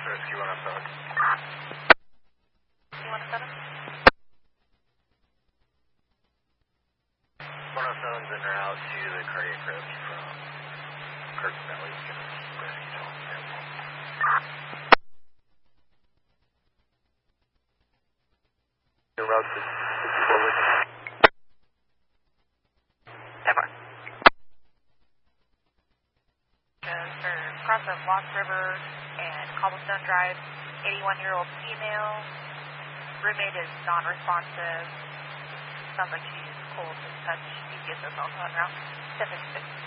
Rescue 107. 107? 107's in route to the cardiac rescue from Curtis Valley. Rescue to en route to 64 with Ever. Cross of Lost River and Cobblestone Drive, 81-year-old female. Roommate is non-responsive. Sounds like she's cold to touch. DCSO phone route. 756.